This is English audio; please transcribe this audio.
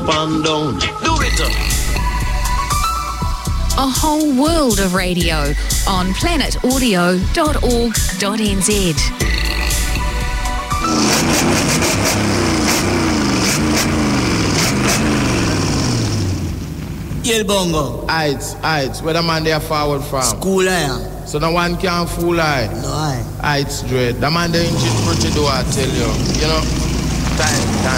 and down. Do it. A whole world of radio on planetaudio.org.nz. Kill Bongo. Heights, where the man they are forward from? School I am. So no one can fool I. No I. Heights dread. The man they in pretty do I tell you. You know? Time.